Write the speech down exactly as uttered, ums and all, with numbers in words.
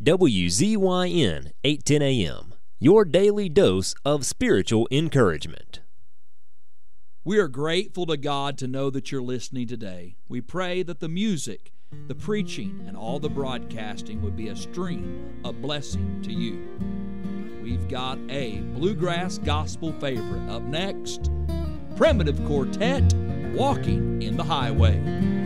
W Z Y N eight ten A M, your daily dose of spiritual encouragement. We are grateful to God to know that you're listening today. We pray that the music, the preaching, and all the broadcasting would be a stream of blessing to you. We've got a bluegrass gospel favorite up next, Primitive Quartet, Walking in the Highway.